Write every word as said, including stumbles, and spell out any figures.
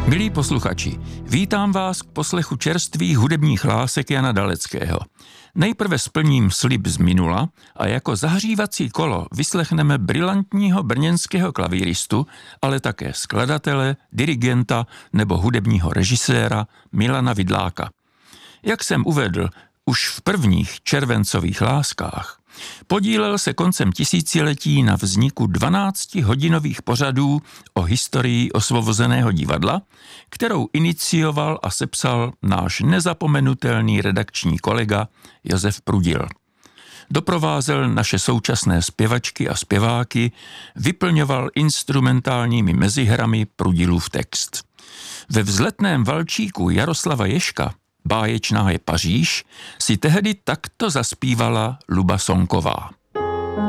Milí posluchači, vítám vás k poslechu čerstvých hudebních hlásek Jana Daleckého. Nejprve splním slib z minula a jako zahřívací kolo vyslechneme brilantního brněnského klavíristu, ale také skladatele, dirigenta nebo hudebního režiséra Milana Vidláka. Jak jsem uvedl už v prvních červencových láskách, podílel se koncem tisíciletí na vzniku dvanáctihodinových pořadů o historii osvobozeného divadla, kterou inicioval a sepsal náš nezapomenutelný redakční kolega Josef Prudil. Doprovázel naše současné zpěvačky a zpěváky, vyplňoval instrumentálními mezihrami Prudilův text. Ve vzletném valčíku Jaroslava Ježka Báječná je Paříž si tehdy takto zaspívala Luba Sonková.